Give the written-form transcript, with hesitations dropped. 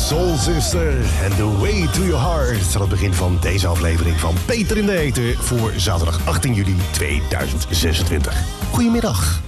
Soul Sister en The Way to Your Heart aan het begin van deze aflevering van Peter in de Eter voor zaterdag 18 juli 2026. Goedemiddag.